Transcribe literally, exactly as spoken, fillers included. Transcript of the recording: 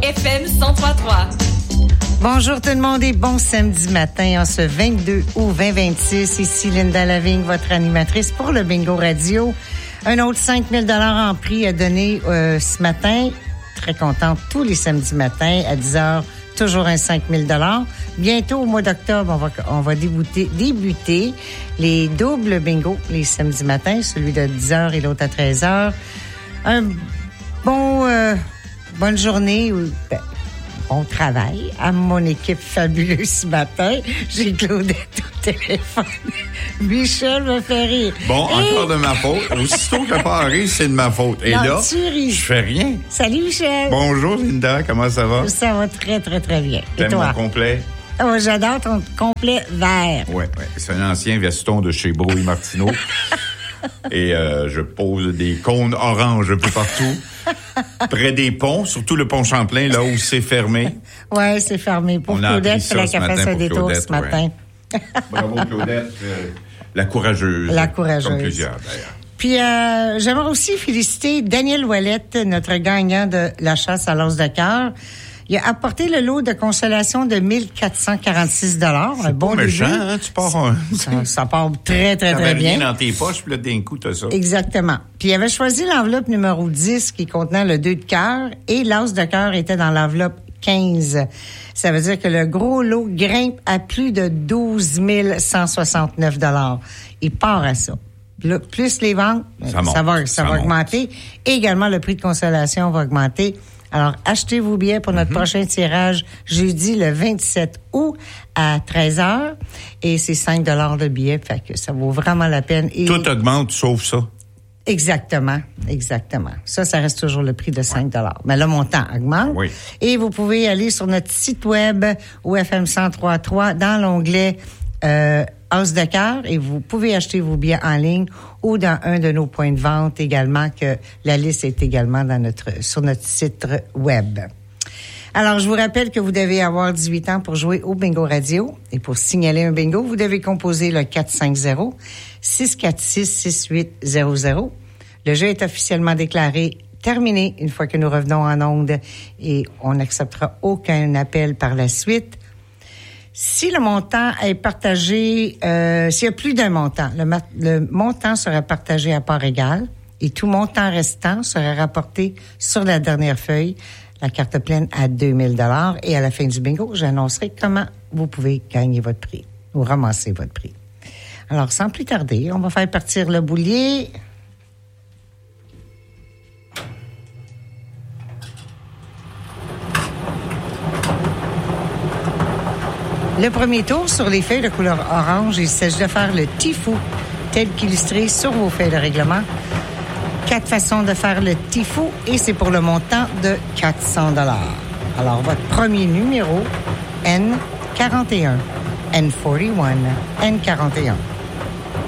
F M cent trois point trois. Bonjour tout le monde et bon samedi matin en ce vingt-deux août vingt vingt-six. Ici Linda Lavigne, votre animatrice pour le Bingo Radio. Un autre cinq mille dollars en prix à donner euh, ce matin. Très contente tous les samedis matins à dix heures. Toujours un cinq mille dollars. Bientôt, au mois d'octobre, on va, on va débuter, débuter les doubles bingo les samedis matins, celui de dix heures et l'autre à treize heures. Un bon, euh, bonne journée, ben, bon travail à mon équipe fabuleuse ce matin. J'ai Claudette au téléphone. Michel me fait rire. Bon, et... encore de ma faute. Aussitôt que pas arrive, c'est de ma faute. Et non, là, je fais rien. Salut Michel. Bonjour Linda, comment ça va? Ça va très, très, très bien. T'aimes et toi? mon complet? Oh, j'adore ton complet vert. Oui, ouais. C'est un ancien veston de chez Brouille Martineau. Et euh, je pose des cônes orange un peu partout. Près des ponts, surtout le pont Champlain, là où c'est fermé. Oui, c'est fermé. Pour Claudette, il fallait qu'elle fasse un détour ce matin. Ouais. Bravo Claudette, euh, la courageuse. La courageuse. Comme plusieurs, d'ailleurs. Puis, euh, j'aimerais aussi féliciter Daniel Ouellette, notre gagnant de la chasse à l'os de cœur. Il a apporté le lot de consolation de mille quatre cent quarante-six dollars. C'est un bon méchant, hein? Tu pars... Un... Ça, ça part très, très, très bien. Rien dans tes poches, puis là, d'un coup, t'as ça. Exactement. Puis, il avait choisi l'enveloppe numéro dix qui contenait le deux de cœur et l'as de cœur était dans l'enveloppe quinze. Ça veut dire que le gros lot grimpe à plus de douze mille cent soixante-neuf dollars. Il part à ça. Là, plus les ventes, ça, monte, ça va, ça ça va augmenter. Et également, le prix de consolation va augmenter. Alors, achetez vos billets pour notre mm-hmm. prochain tirage jeudi le vingt-sept août à treize heures. Et c'est cinq dollars le billet, fait que ça vaut vraiment la peine. Et... Tout augmente sauf ça. Exactement, exactement. Ça, ça reste toujours le prix de cinq dollars. Mais le montant augmente. Oui. Et vous pouvez aller sur notre site web au F M cent trois point trois dans l'onglet euh, Os de cœur et vous pouvez acheter vos billets en ligne ou dans un de nos points de vente également, que la liste est également dans notre, sur notre site web. Alors, je vous rappelle que vous devez avoir dix-huit ans pour jouer au Bingo Radio. Et pour signaler un bingo, vous devez composer le quatre cinq zéro, six quatre six, six huit zéro zéro. Le jeu est officiellement déclaré terminé une fois que nous revenons en ondes et on n'acceptera aucun appel par la suite. Si le montant est partagé, euh, s'il y a plus d'un montant, le, ma- le montant sera partagé à part égale et tout montant restant sera rapporté sur la dernière feuille, la carte pleine à deux mille dollars. Et à la fin du bingo, j'annoncerai comment vous pouvez gagner votre prix ou ramasser votre prix. Alors, sans plus tarder, on va faire partir le boulier. Le premier tour sur les feuilles de couleur orange, il s'agit de faire le Tifou, tel qu'illustré sur vos feuilles de règlement. Quatre façons de faire le Tifou et c'est pour le montant de quatre cents dollars. Alors, votre premier numéro, N quarante et un, N quarante et un, N quarante et un.